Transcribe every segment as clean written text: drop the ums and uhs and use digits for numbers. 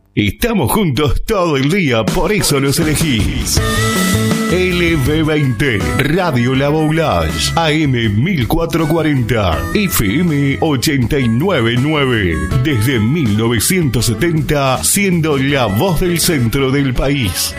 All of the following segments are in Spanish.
Estamos juntos todo el día, por eso nos elegís. LB20, Radio La Boulage, AM 1440, FM 899, desde 1970, siendo la voz del centro del país.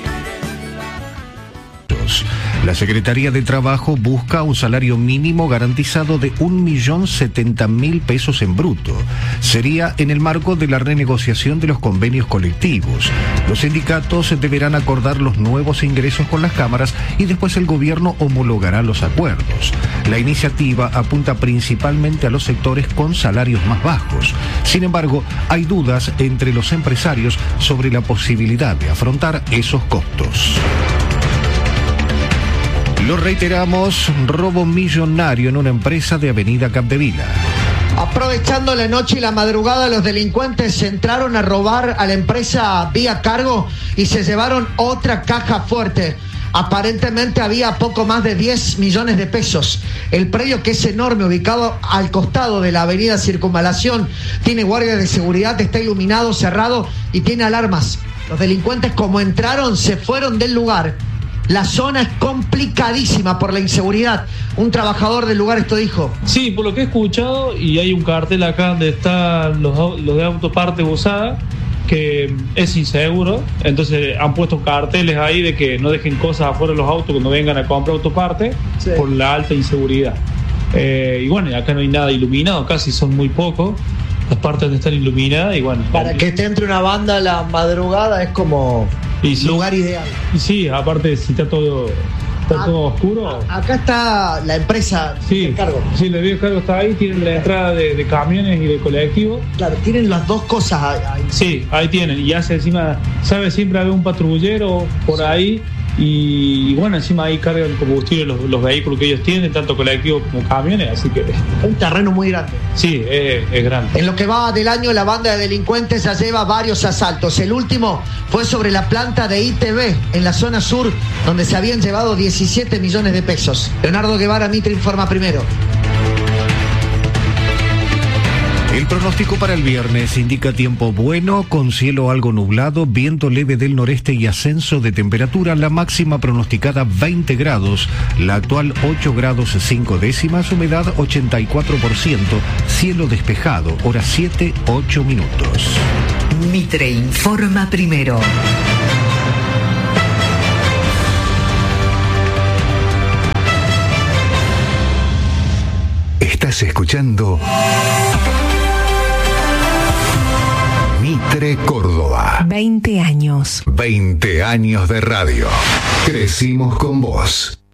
La Secretaría de Trabajo busca un salario mínimo garantizado de 1.070.000 pesos en bruto. Sería en el marco de la renegociación de los convenios colectivos. Los sindicatos deberán acordar los nuevos ingresos con las cámaras y después el gobierno homologará los acuerdos. La iniciativa apunta principalmente a los sectores con salarios más bajos. Sin embargo, hay dudas entre los empresarios sobre la posibilidad de afrontar esos costos. Lo reiteramos, robo millonario en una empresa de Avenida Capdevila. Aprovechando la noche y la madrugada, los delincuentes entraron a robar a la empresa Vía Cargo y se llevaron otra caja fuerte. Aparentemente había poco más de 10 millones de pesos. El predio, que es enorme, ubicado al costado de la avenida Circunvalación, tiene guardias de seguridad, está iluminado, cerrado y tiene alarmas. Los delincuentes, como entraron, se fueron del lugar. La zona es complicadísima por la inseguridad. Un trabajador del lugar esto dijo. Sí, por lo que he escuchado, y hay un cartel acá donde están los de autopartes usadas, que es inseguro. Entonces han puesto carteles ahí de que no dejen cosas afuera de los autos cuando vengan a comprar autopartes, sí, por la alta inseguridad. Y bueno, acá no hay nada iluminado, casi son muy pocos las partes donde están iluminadas. Y bueno, para que te entre una banda a la madrugada es como lugar ideal. Y sí, aparte si está todo oscuro. Acá está la empresa de cargo. Sí, el Vía Cargo está ahí, tienen la entrada de camiones y de colectivos. Claro, tienen las dos cosas ahí. Sí, ahí tienen. Y hace encima, sabe, siempre haber un patrullero por ahí. Y bueno, encima ahí cargan combustible los vehículos que ellos tienen, tanto colectivos como camiones, así que... Un terreno muy grande. Sí, es grande. En lo que va del año, la banda de delincuentes ya lleva varios asaltos. El último fue sobre la planta de ITV, en la zona sur, donde se habían llevado 17 millones de pesos. Leonardo Guevara, Mitre informa primero. El pronóstico para el viernes indica tiempo bueno, con cielo algo nublado, viento leve del noreste y ascenso de temperatura. La máxima pronosticada 20 grados, la actual 8 grados 5 décimas, humedad 84%, cielo despejado, hora 7, 8 minutos. Mitre informa primero. Estás escuchando Mitre Córdoba. 20 años. 20 años de radio. Crecimos con vos.